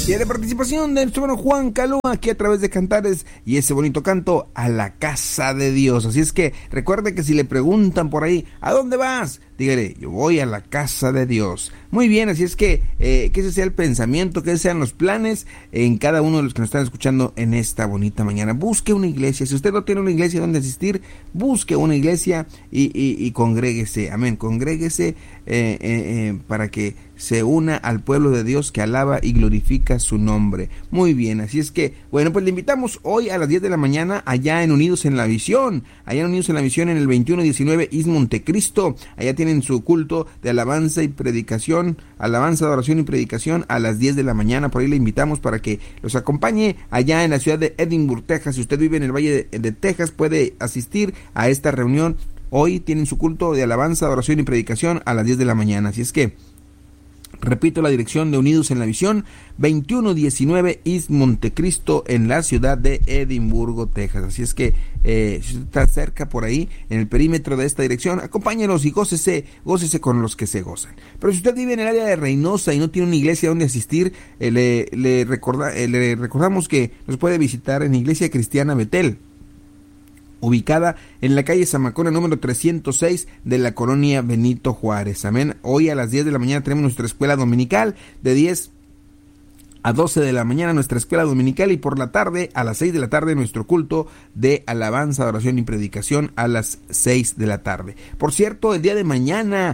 Y de participación de nuestro hermano Juan Calúa, aquí a través de Cantares y ese bonito canto, a la casa de Dios. Así es que recuerde que si le preguntan por ahí, ¿a dónde vas? Dígale, yo voy a la casa de Dios. Muy bien, así es que ese sea el pensamiento, que sean los planes en cada uno de los que nos están escuchando en esta bonita mañana. Busque una iglesia. Si usted no tiene una iglesia donde asistir, busque una iglesia y congréguese. Amén, congréguese para que se una al pueblo de Dios que alaba y glorifica su nombre. Muy bien, así es que, bueno, pues le invitamos hoy a las 10 de la mañana allá en Unidos en la Visión. Allá en Unidos en la Visión en el 2119 East Montecristo. Allá tienen su culto de alabanza y predicación, alabanza, adoración y predicación a las 10 de la mañana. Por ahí le invitamos para que los acompañe allá en la ciudad de Edinburgh, Texas. Si usted vive en el Valle de Texas, puede asistir a esta reunión. Hoy tienen su culto de alabanza, adoración y predicación a las 10 de la mañana. Así es que, repito la dirección de Unidos en la Visión, 2119 East Montecristo en la ciudad de Edimburgo, Texas. Así es que si usted está cerca por ahí, en el perímetro de esta dirección, acompáñenos y gócese con los que se gozan. Pero si usted vive en el área de Reynosa y no tiene una iglesia donde asistir, le recordamos que nos puede visitar en la Iglesia Cristiana Betel, ubicada en la calle Zamacona número 306 de la colonia Benito Juárez. Amén. Hoy a las 10 de la mañana tenemos nuestra escuela dominical de 10 a 12 de la mañana, nuestra escuela dominical, y por la tarde, a las 6 de la tarde, nuestro culto de alabanza, adoración y predicación a las 6 de la tarde. Por cierto, el día de mañana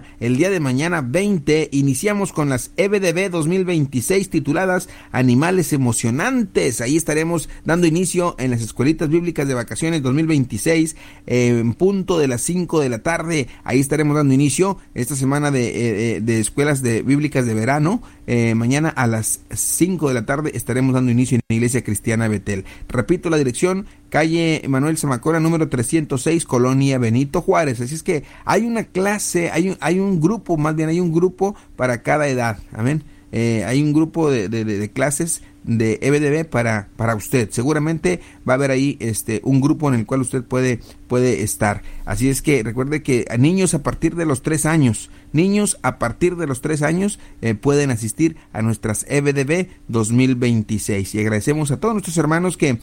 20, iniciamos con las EBDB 2026 tituladas Animales Emocionantes. Ahí estaremos dando inicio en las escuelitas bíblicas de vacaciones 2026, en punto de las 5 de la tarde. Ahí estaremos dando inicio esta semana de escuelas bíblicas de verano. Mañana a las 5 de la tarde estaremos dando inicio en la Iglesia Cristiana Betel. Repito la dirección, calle Manuel Zamacona número 306, colonia Benito Juárez. Así es que hay una clase, hay un grupo para cada edad. Amén. Hay un grupo de clases de EBDB para usted. Seguramente va a haber ahí un grupo en el cual usted puede estar. Así es que recuerde que a niños a partir de los 3 años pueden asistir a nuestras EBDB 2026. Y agradecemos a todos nuestros hermanos que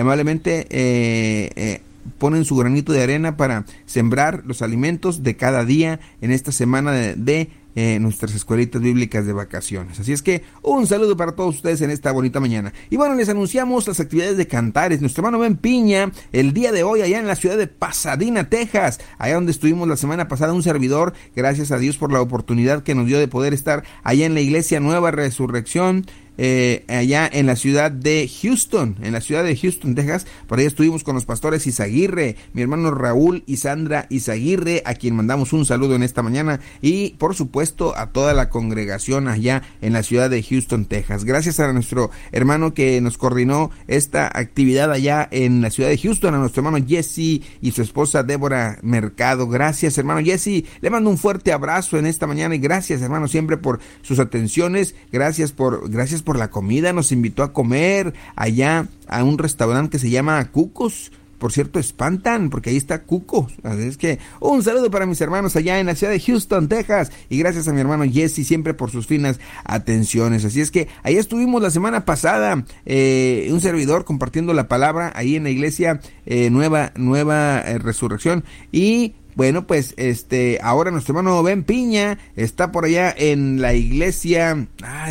amablemente ponen su granito de arena para sembrar los alimentos de cada día en esta semana de nuestras escuelitas bíblicas de vacaciones. Así es que un saludo para todos ustedes en esta bonita mañana. Y bueno, les anunciamos las actividades de Cantares. Nuestro hermano Ben Piña, el día de hoy allá en la ciudad de Pasadena, Texas, allá donde estuvimos la semana pasada, un servidor, gracias a Dios por la oportunidad que nos dio de poder estar allá en la Iglesia Nueva Resurrección, allá en la ciudad de Houston, Texas. Por ahí estuvimos con los pastores Izaguirre, mi hermano Raúl y Sandra Izaguirre, a quien mandamos un saludo en esta mañana, y por supuesto a toda la congregación allá en la ciudad de Houston, Texas. Gracias a nuestro hermano que nos coordinó esta actividad allá en la ciudad de Houston, a nuestro hermano Jesse y su esposa Débora Mercado. Gracias, hermano Jesse, le mando un fuerte abrazo en esta mañana, y gracias, hermano, siempre por sus atenciones. Gracias por la comida. Nos invitó a comer allá a un restaurante que se llama Cucos. Por cierto, espantan porque ahí está Cucos. Así es que un saludo para mis hermanos allá en la ciudad de Houston, Texas, y gracias a mi hermano Jesse siempre por sus finas atenciones. Así es que ahí estuvimos la semana pasada, un servidor compartiendo la palabra ahí en la Iglesia Nueva Resurrección. Y bueno, pues ahora nuestro hermano Ben Piña está por allá en la iglesia,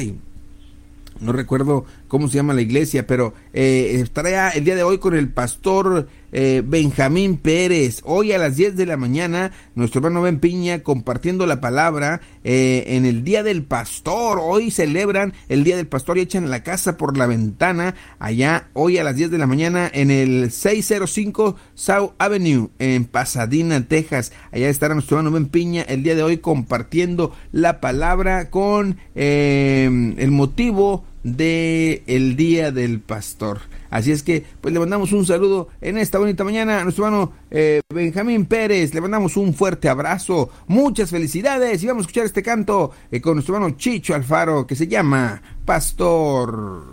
no recuerdo cómo se llama la iglesia, pero estará el día de hoy con el pastor Benjamín Pérez. Hoy a las 10 de la mañana, nuestro hermano Ben Piña compartiendo la palabra en el Día del Pastor. Hoy celebran el Día del Pastor y echan la casa por la ventana. Allá, hoy a las 10 de la mañana, en el 605 South Avenue, en Pasadena, Texas. Allá estará nuestro hermano Ben Piña el día de hoy compartiendo la palabra con el motivo de el Día del Pastor. Así es que pues le mandamos un saludo en esta bonita mañana a nuestro hermano Benjamín Pérez. Le mandamos un fuerte abrazo, muchas felicidades, y vamos a escuchar este canto con nuestro hermano Chicho Alfaro, que se llama Pastor.